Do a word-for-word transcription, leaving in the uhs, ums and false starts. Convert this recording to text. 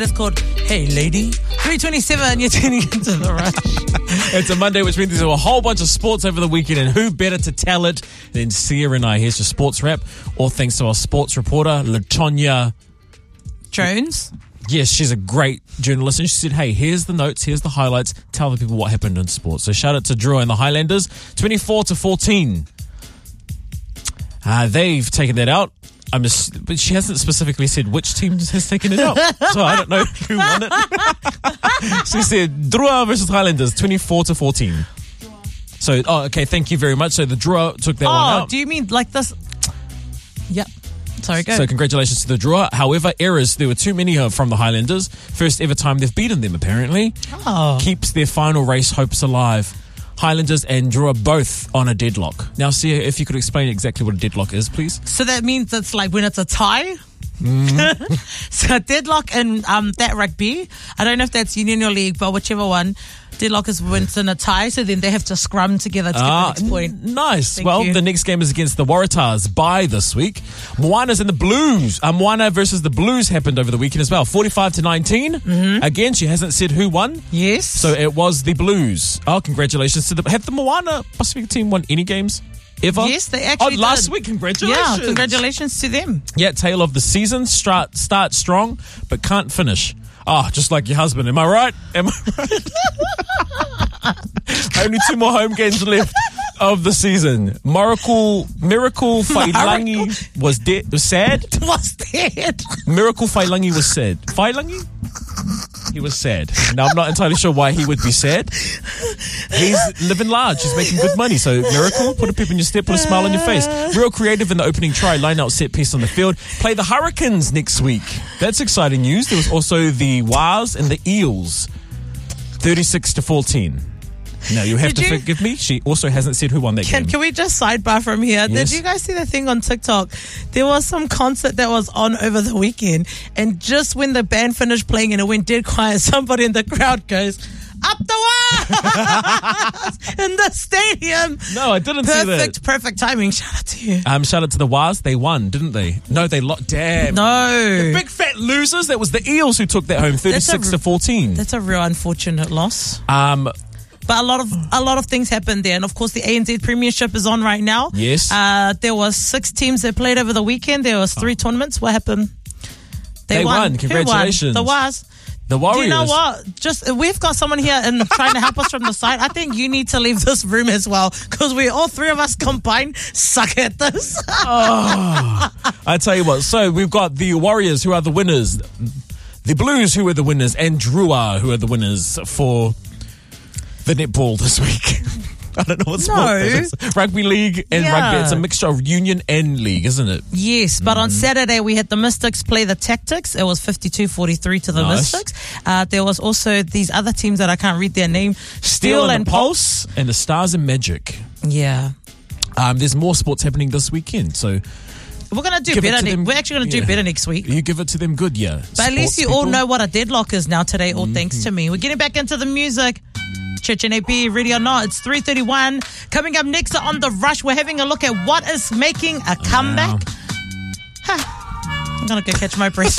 It's called Hey Lady. three twenty-seven, you're tuning into The Rush. It's a Monday, which means there's a whole bunch of sports over the weekend, and who better to tell it than Sia and I. Here's your sports wrap, all thanks to our sports reporter, LaTonya Jones. Yes, she's a great journalist, and she said, hey, here's the notes, here's the highlights, tell the people what happened in sports. So shout out to Drew and the Highlanders, twenty-four to fourteen. Uh, they've taken that out. I'm just, but she hasn't specifically said which team has taken it out, so I don't know who won it. She said Drua versus Highlanders, twenty-four to fourteen. So, oh, okay, thank you very much. So the Drua took that oh, one out. Do you mean like this? Yep. Sorry, go. So congratulations to the Drua. However, errors, there were too many uh, from the Highlanders. First ever time they've beaten them, apparently. Oh. Keeps their final race hopes alive. Highlanders and Drua both on a deadlock. Now, Sia, if you could explain exactly what a deadlock is, please. So that means it's like when it's a tie? Mm. So deadlock in um, that rugby, I don't know if that's union or league, but whichever one, deadlock is when it's in a tie, so then they have to scrum together to Ah, get the next point. N- nice. Thank well, you. the next game is against the Waratahs bye this week. Moana's and the Blues. Uh, Moana versus the Blues happened over the weekend as well. forty-five to nineteen. Mm-hmm. Again, she hasn't said who won. Yes. So it was the Blues. Oh, congratulations to the... Have the Moana Pacific team won any games ever? Yes, they actually Oh, last did. week. Congratulations. Yeah, congratulations to them. Yeah, tale of the season. Start, start strong, but can't finish. Oh, just like your husband. Am I right? Am I right? Only two more home games left of the season. Miracle, Miracle Failangi was dead. Was sad. Was dead. Miracle Failangi was sad. Failangi? He was sad. Now, I'm not entirely sure why he would be sad. He's living large. He's making good money. So, Miracle, put a pep in your step, put a smile on your face. Real creative in the opening try, line out set piece on the field. Play the Hurricanes next week. That's exciting news. There was also the Waz and the Eels. thirty-six to fourteen. Now, you have Did to you- forgive me. She also hasn't said who won that Can, game. can we just sidebar from here? Yes. Did you guys see the thing on TikTok? There was some concert that was on over the weekend, and just when the band finished playing and it went dead quiet, somebody in the crowd goes, "Up the Waz!" in the stadium. No, I didn't see that. Perfect, perfect timing. Shout out to you. Um, shout out to the Waz. They won, didn't they? No, they lost. Damn. No. Big fat losers. That was the Eels who took that home, thirty-six to fourteen. That's a real unfortunate loss. Um, But a lot of a lot of things happened there, and of course the A N Z Premiership is on right now. Yes. Uh, there was six teams that played over the weekend. There was three tournaments. What happened? They won. Who Congratulations. won? The Waz. the Warriors. Do you know what? Just we've got someone here and trying to help us from the side. I think you need to leave this room as well, because we all three of us combined suck at this. Oh, I tell you what. So we've got the Warriors, who are the winners, the Blues, who are the winners, and Drua, who are the winners for the netball this week. I don't know what sport No. that is. Rugby league and Yeah. rugby. It's a mixture of union and league, isn't it? Yes, but on Saturday we had the Mystics play the Tactics. It was fifty-two forty-three to the Nice. Mystics. Uh, there was also these other teams that I can't read their name. Steel and, the Pulse and the Stars and Magic. Yeah. Um, there's more sports happening this weekend, so We're going to do Give it better. to Ne- them. we're actually going to Yeah. do better next week. you give it to them good, yeah. But at least Sports you all people. know what a deadlock is now today, all thanks to me. We're getting back into the music. Church and A P, ready or not, it's three thirty-one. Coming up next on The Rush, we're having a look at what is making a comeback. Huh. I'm going to go catch my breath.